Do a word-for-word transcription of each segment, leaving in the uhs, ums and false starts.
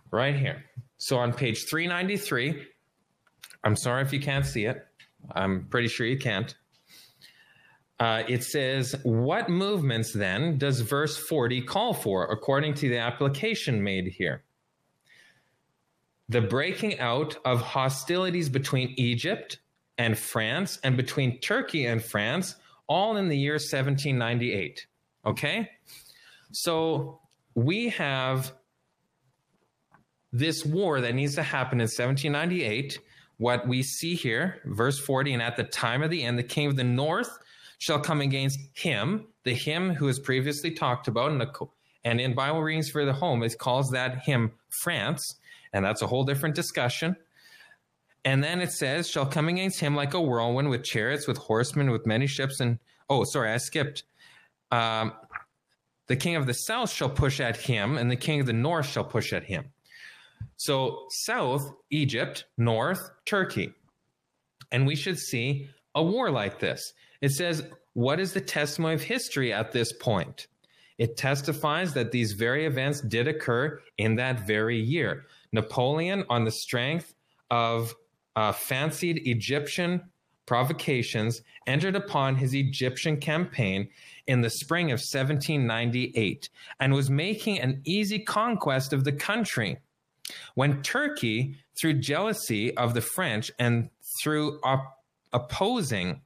right here. So on page three ninety-three, I'm sorry if you can't see it. I'm pretty sure you can't. Uh, it says, what movements then does verse forty call for according to the application made here? The breaking out of hostilities between Egypt and France and between Turkey and France, all in the year seventeen ninety-eight. Okay? So we have this war that needs to happen in seventeen ninety-eight. What we see here, verse forty, and at the time of the end, the king of the north shall come against him, the him who is previously talked about, in the, and in Bible readings for the home, it calls that him France, and that's a whole different discussion. And then it says, shall come against him like a whirlwind with chariots, with horsemen, with many ships, and, oh, sorry, I skipped. Um, the king of the south shall push at him, and the king of the north shall push at him. So south, Egypt, north, Turkey. And we should see a war like this. It says, what is the testimony of history at this point? It testifies that these very events did occur in that very year. Napoleon, on the strength of uh, fancied Egyptian provocations, entered upon his Egyptian campaign in the spring of seventeen ninety-eight and was making an easy conquest of the country. When Turkey, through jealousy of the French and through op- opposing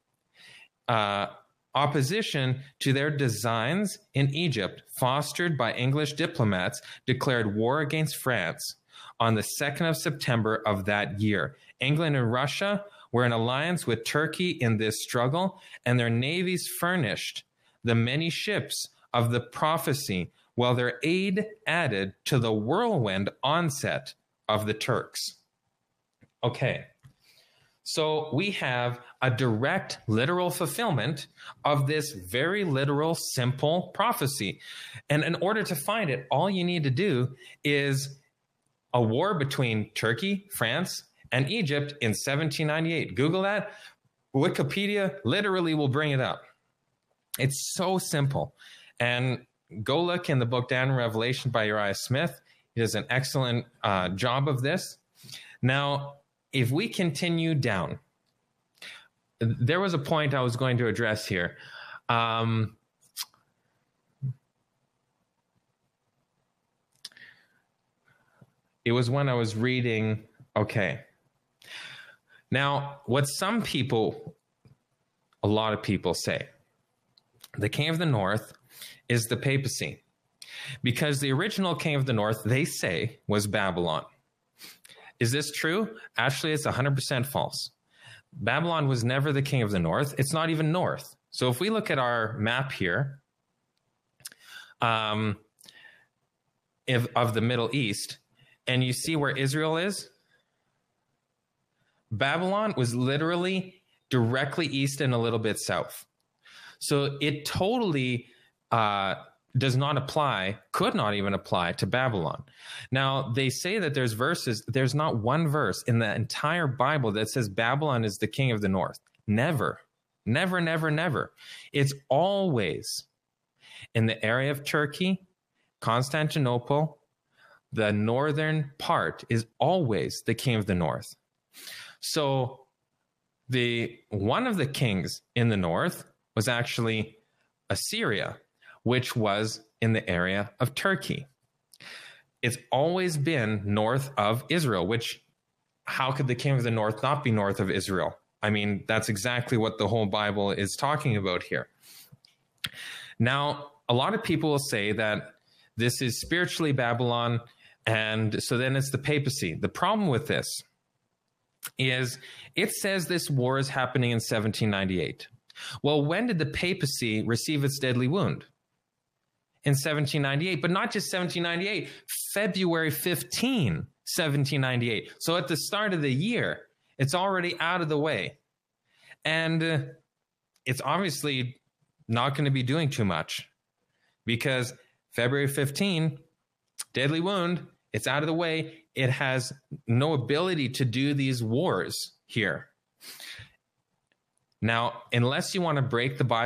uh, opposition to their designs in Egypt, fostered by English diplomats, declared war against France on the second of September of that year. England and Russia were in alliance with Turkey in this struggle, and their navies furnished the many ships of the prophecy, while their aid added to the whirlwind onset of the Turks. Okay, so we have a direct literal fulfillment of this very literal, simple prophecy. And in order to find it, all you need to do is a war between Turkey, France, and Egypt in seventeen ninety-eight. Google that. Wikipedia literally will bring it up. It's so simple. And go look in the book Daniel Revelation by Uriah Smith. He does an excellent uh, job of this. Now, if we continue down, there was a point I was going to address here. Um, it was when I was reading, okay. Now, what some people, a lot of people say, the king of the north is the papacy, because the original king of the north, they say, was Babylon. Is this true? Actually, it's one hundred percent false. Babylon was never the king of the north. It's not even north. So if we look at our map here um, if, of the Middle East, and you see where Israel is, Babylon was literally directly east and a little bit south. So it totally uh, does not apply, could not even apply to Babylon. Now, they say that there's verses, there's not one verse in the entire Bible that says Babylon is the king of the north. Never, never, never, never. It's always in the area of Turkey, Constantinople. The northern part is always the king of the north. So the one of the kings in the north was actually Assyria, which was in the area of Turkey. It's always been north of Israel, which, how could the king of the north not be north of Israel? I mean, that's exactly what the whole Bible is talking about here. Now, a lot of people will say that this is spiritually Babylon, and so then it's the papacy. The problem with this is it says this war is happening in seventeen ninety-eight. Well, when did the papacy receive its deadly wound? In seventeen ninety-eight, but not just seventeen ninety-eight, February fifteenth, seventeen ninety-eight. So at the start of the year, it's already out of the way. And uh, it's obviously not going to be doing too much, because February fifteenth, deadly wound, it's out of the way. It has no ability to do these wars here. Now, unless you want to break the Bible,